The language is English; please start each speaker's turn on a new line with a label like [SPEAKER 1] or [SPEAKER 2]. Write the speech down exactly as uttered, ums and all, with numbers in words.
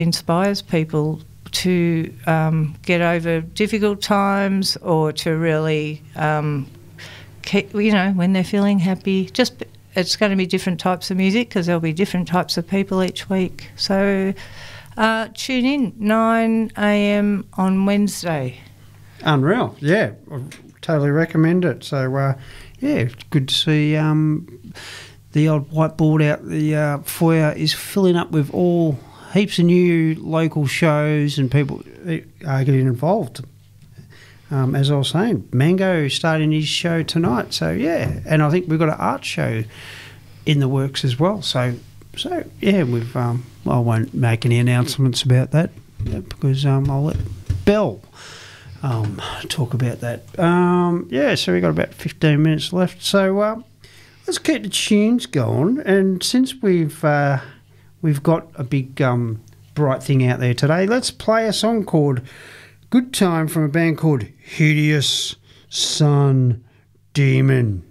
[SPEAKER 1] inspires people to um, get over difficult times or to really, um, keep, you know, when they're feeling happy. Just it's going to be different types of music because there'll be different types of people each week. So uh, tune in, nine a.m. on Wednesday.
[SPEAKER 2] Unreal, yeah. I totally recommend it. So, uh, yeah, it's good to see um, the old whiteboard out the uh, foyer is filling up with all heaps of new local shows and people are getting involved. Um, as I was saying, Mango starting his show tonight. So, yeah, and I think we've got an art show in the works as well. So, so yeah, we've. Um, well, I won't make any announcements about that because um, I'll let Belle um, talk about that. Um, yeah, so we've got about fifteen minutes left. So uh, let's keep the tunes going. And since we've uh, we've got a big um, bright thing out there today, let's play a song called Good Time from a band called Hideous Sun Demon.